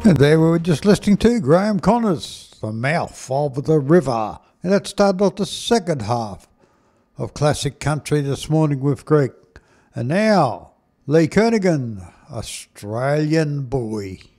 And there we were just listening to Graham Connors, The Mouth of the River. And that started off the second half of Classic Country this morning with Greg. And now, Lee Kernaghan, Australian Boy.